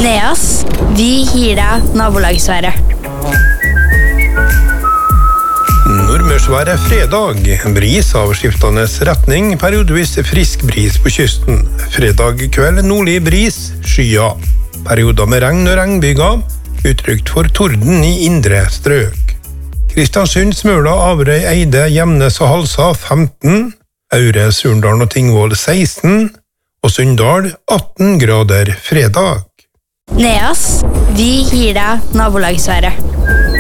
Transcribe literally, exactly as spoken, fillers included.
Neas, vi gir deg nabolagsværet. Nordmørsværet fredag. Bris av skiftende retning, periodevis frisk bris på kysten. Fredag kveld nordlig bris, skya. Perioder med regn og regnbyger, utrygt for torden i indre strøk. Kristiansund, Smøla, Averøy, Eide, Gjemnes og Halsa femten, Aure, Surndalen og Tingvoll seksten, og Sunndal atten grader fredag. Neas, vi gir deg nabolagsværet.